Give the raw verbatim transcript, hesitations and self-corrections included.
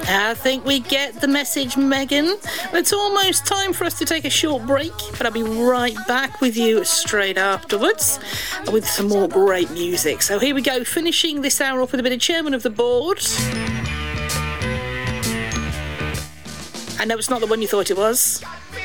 I think we get the message, Megan. It's almost time for us to take a short break, but I'll be right back with you straight afterwards with some more great music. So here we go, finishing this hour off with a bit of Chairman of the Board. I know it's not the one you thought it was.